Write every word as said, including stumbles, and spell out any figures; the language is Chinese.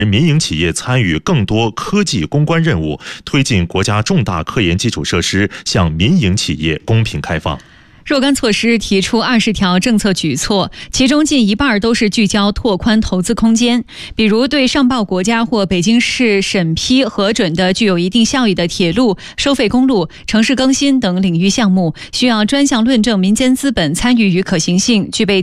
民营企业参与更多科技攻关任务，推进国家重大科研基础设施向民营企业公平开放。 若干措施提出二十条政策举措，其中近一半都是聚焦拓宽投资空间，比如对上报国家或北京市审批核准的具有一定效益的铁路、收费公路、城市更新等领域项目，需要专项论证民间资本参与与可行性，具备